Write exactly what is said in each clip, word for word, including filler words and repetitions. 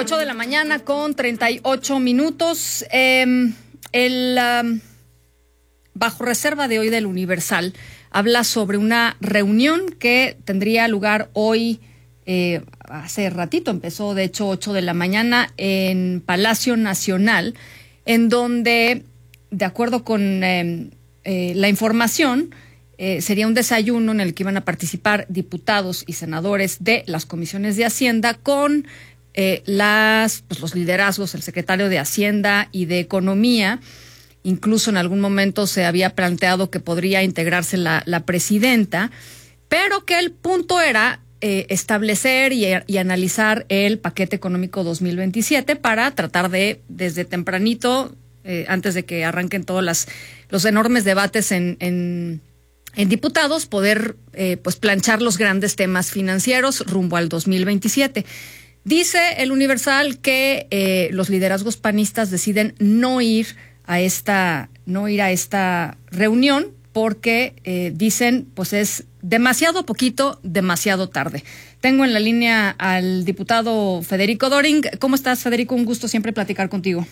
ocho de la mañana con treinta y ocho minutos. Eh, el um, bajo reserva de hoy del Universal habla sobre una reunión que tendría lugar hoy, eh, hace ratito, empezó de hecho ocho de la mañana en Palacio Nacional, en donde, de acuerdo con eh, eh, la información, Eh, sería un desayuno en el que iban a participar diputados y senadores de las comisiones de Hacienda con eh, las pues, los liderazgos, el secretario de Hacienda y de Economía. Incluso en algún momento se había planteado que podría integrarse la, la presidenta, pero que el punto era eh, establecer y, y analizar el paquete económico dos mil veintisiete para tratar de, desde tempranito, eh, antes de que arranquen todos las, los enormes debates en... en En diputados, poder eh, pues planchar los grandes temas financieros rumbo al dos mil veintisiete. Dice el Universal que eh, los liderazgos panistas deciden no ir a esta, no ir a esta reunión porque eh, dicen pues es demasiado poquito, demasiado tarde. Tengo en la línea al diputado Federico Doring. ¿Cómo estás, Federico? Un gusto siempre platicar contigo.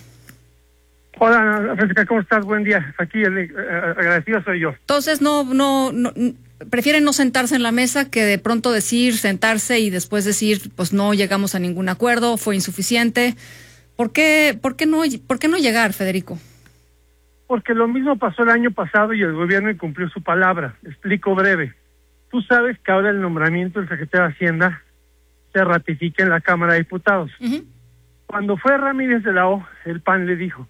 Hola, Francisca, ¿cómo estás? Buen día. Aquí el eh, agradecido soy yo. Entonces, no, no, no, prefieren no sentarse en la mesa que de pronto decir, sentarse y después decir, pues no llegamos a ningún acuerdo, fue insuficiente. ¿Por qué, por qué no, por qué no llegar, Federico? Porque lo mismo pasó el año pasado y el gobierno incumplió su palabra. Explico breve. Tú sabes que ahora el nombramiento del secretario de Hacienda se ratifica en la Cámara de Diputados. Uh-huh. Cuando fue Ramírez de la O, el P A N le dijo: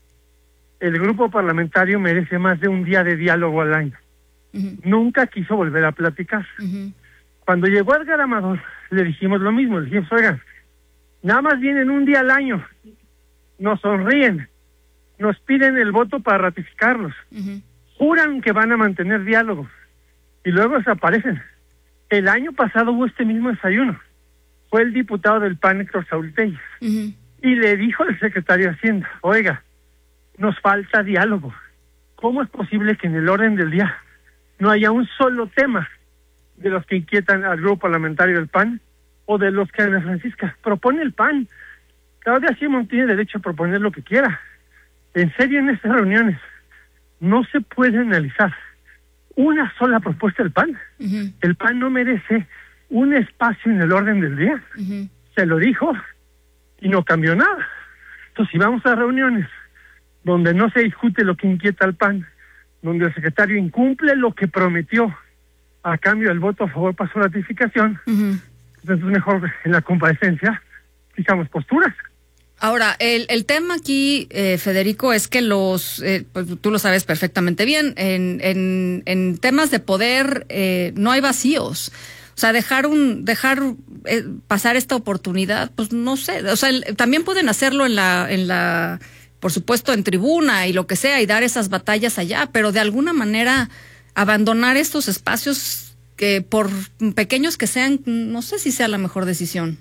el grupo parlamentario merece más de un día de diálogo al año. Uh-huh. Nunca quiso volver a platicar. Uh-huh. Cuando llegó Edgar Amador, le dijimos lo mismo, le dijimos, oigan, nada más vienen un día al año, nos sonríen, nos piden el voto para ratificarlos, uh-huh. juran que van a mantener diálogo, y luego desaparecen. El año pasado hubo este mismo desayuno, fue el diputado del P A N, Héctor Saúl Telles, uh-huh. y le dijo al secretario de Hacienda, oiga, nos falta diálogo. ¿Cómo es posible que en el orden del día no haya un solo tema de los que inquietan al grupo parlamentario del P A N o de los que Ana Francisca propone el P A N? Claudia Sheinbaum tiene derecho a proponer lo que quiera. En serio, en estas reuniones no se puede analizar una sola propuesta del P A N. Uh-huh. El P A N no merece un espacio en el orden del día. Uh-huh. Se lo dijo y no cambió nada. Entonces, si vamos a reuniones donde no se discute lo que inquieta al P A N, donde el secretario incumple lo que prometió a cambio del voto a favor para su ratificación, uh-huh. entonces es mejor en la comparecencia fijamos posturas. Ahora, el, el tema aquí, eh, Federico, es que los, eh, pues tú lo sabes perfectamente bien, en, en, en temas de poder eh, no hay vacíos. O sea, dejar un dejar eh, pasar esta oportunidad, pues no sé. O sea, el, también pueden hacerlo en la en la por supuesto, en tribuna y lo que sea, y dar esas batallas allá, pero de alguna manera abandonar estos espacios que, por pequeños que sean, no sé si sea la mejor decisión.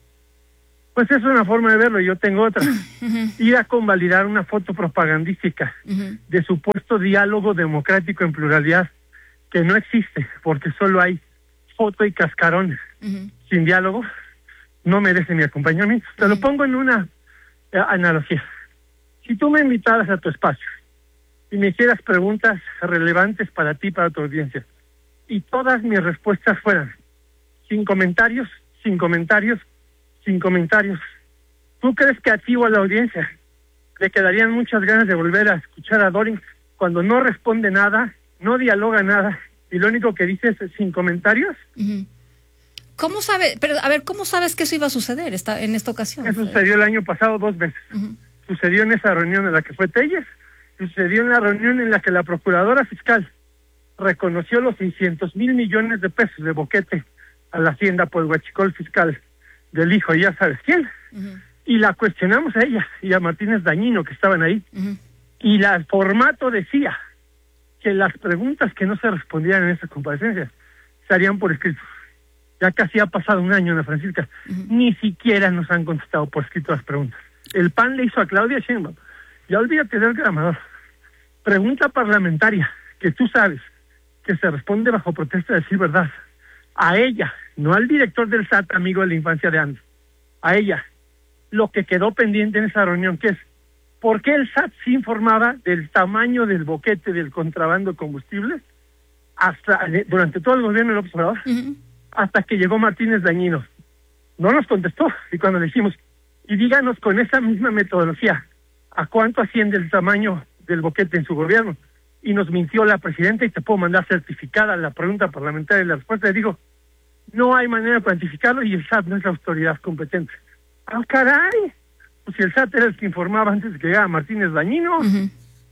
Pues es una forma de verlo, yo tengo otra. Uh-huh. Ir a convalidar una foto propagandística uh-huh. de supuesto diálogo democrático en pluralidad, que no existe, porque solo hay foto y cascarones. Uh-huh. Sin diálogo, no merece mi acompañamiento. Uh-huh. Te lo pongo en una eh, analogía. Si tú me invitaras a tu espacio y me hicieras preguntas relevantes para ti, para tu audiencia, y todas mis respuestas fueran sin comentarios, sin comentarios, sin comentarios, ¿tú crees que a ti o a la audiencia le quedarían muchas ganas de volver a escuchar a Doring cuando no responde nada, no dialoga nada, y lo único que dice es sin comentarios? Uh-huh. ¿Cómo sabe? Pero a ver, ¿cómo sabes que eso iba a suceder esta, en esta ocasión? Eso sucedió el año pasado dos veces. Uh-huh. Sucedió en esa reunión en la que fue Telles, sucedió en la reunión en la que la procuradora fiscal reconoció los seiscientos mil millones de pesos de boquete a la Hacienda por el huachicol fiscal del hijo, ya sabes quién, uh-huh. y la cuestionamos a ella y a Martínez Dañino, que estaban ahí, uh-huh. y la, el formato decía que las preguntas que no se respondían en esa comparecencia se harían por escrito. Ya casi ha pasado un año, Ana Francisca, uh-huh. ni siquiera nos han contestado por escrito las preguntas. El P A N le hizo a Claudia Sheinbaum, ya olvídate del gramador, pregunta parlamentaria que tú sabes que se responde bajo protesta de decir verdad, a ella, no al director del S A T, amigo de la infancia de Andrés, a ella, lo que quedó pendiente en esa reunión, que es por qué el S A T sí informaba del tamaño del boquete del contrabando de combustible hasta durante todo el gobierno de López Obrador, uh-huh. hasta que llegó Martínez Dañino. No nos contestó, y cuando le dijimos, y díganos con esa misma metodología, ¿a cuánto asciende el tamaño del boquete en su gobierno? Y nos mintió la presidenta, y te puedo mandar certificada la pregunta parlamentaria y la respuesta. Le digo, no hay manera de cuantificarlo y el S A T no es la autoridad competente. ¡Ah, caray! Pues si el S A T era el que informaba antes de que llegara Martínez Dañino. Uh-huh.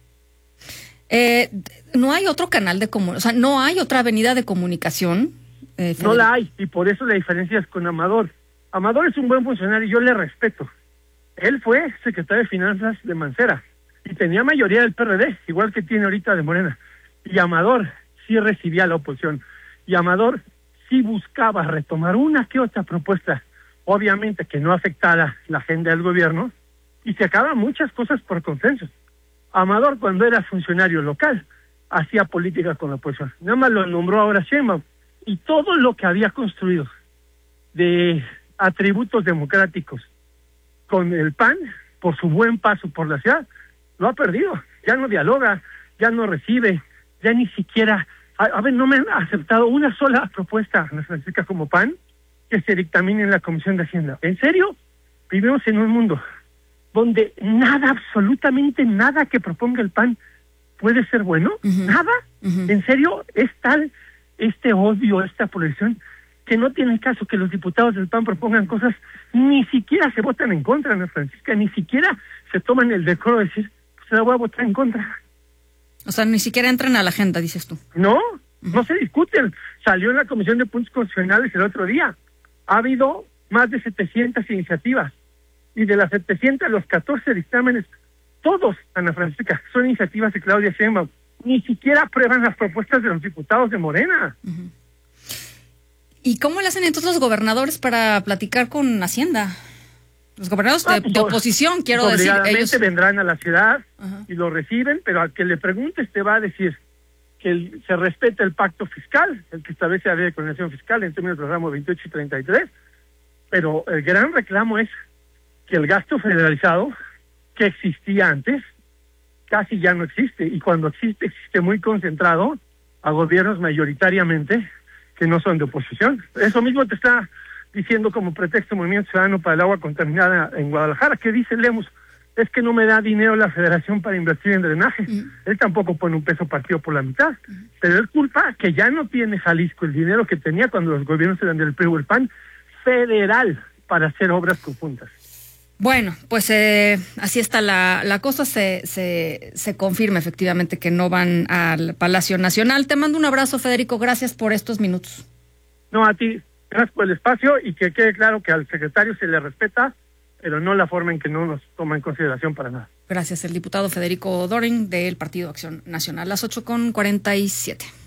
Eh, no hay otro canal de comunicación, o sea, no hay otra avenida de comunicación. Eh, no la hay, y por eso la diferencia es con Amador. Amador es un buen funcionario y yo le respeto. Él fue secretario de Finanzas de Mancera y tenía mayoría del P R D, igual que tiene ahorita de Morena. Y Amador sí recibía la oposición. Y Amador sí buscaba retomar una que otra propuesta, obviamente que no afectara la agenda del gobierno, y se acaban muchas cosas por consenso. Amador, cuando era funcionario local, hacía política con la oposición. Nada más lo nombró ahora Sheinbaum, y todo lo que había construido de atributos democráticos con el P A N, por su buen paso por la ciudad, lo ha perdido. Ya no dialoga, ya no recibe, ya ni siquiera... A, a ver, no me han aceptado una sola propuesta, Ana Francisca, como P A N, que se dictamine en la Comisión de Hacienda. ¿En serio? Vivimos en un mundo donde nada, absolutamente nada que proponga el P A N puede ser bueno. Uh-huh. ¿Nada? Uh-huh. ¿En serio? Es tal este odio, esta polarización, que no tiene caso que los diputados del P A N propongan cosas, ni siquiera se votan en contra, Ana Francisca, ni siquiera se toman el decoro de decir, pues la voy a votar en contra. O sea, ni siquiera entran a la agenda, dices tú. No, uh-huh. no se discuten. Salió en la Comisión de Puntos Constitucionales el otro día. Ha habido más de setecientas iniciativas, y de las setecientas, los catorce dictámenes, todos, Ana Francisca, son iniciativas de Claudia Sheinbaum. Ni siquiera aprueban las propuestas de los diputados de Morena. Uh-huh. ¿Y cómo le hacen entonces los gobernadores para platicar con Hacienda? Los gobernadores ah, de, pues, de oposición, quiero decir. Ellos vendrán a la ciudad uh-huh. y lo reciben, pero al que le preguntes te va a decir que el, se respete el pacto fiscal, el que establece la ley de coordinación fiscal en términos del programa veintiocho y treinta y tres, pero el gran reclamo es que el gasto federalizado que existía antes casi ya no existe, y cuando existe, existe muy concentrado a gobiernos mayoritariamente que no son de oposición. Eso mismo te está diciendo como pretexto Movimiento Ciudadano para el agua contaminada en Guadalajara, que dice Lemus, es que no me da dinero la federación para invertir en drenaje. Uh-huh. Él tampoco pone un peso partido por la mitad, uh-huh. pero es culpa que ya no tiene Jalisco el dinero que tenía cuando los gobiernos eran del P R I o el P A N federal para hacer obras conjuntas. Bueno, pues eh, así está la, la cosa, se, se, se confirma efectivamente que no van al Palacio Nacional. Te mando un abrazo, Federico, gracias por estos minutos. No, a ti, gracias por el espacio, y que quede claro que al secretario se le respeta, pero no la forma en que no nos toma en consideración para nada. Gracias, el diputado Federico Doring del Partido Acción Nacional, las ocho con cuarenta y siete.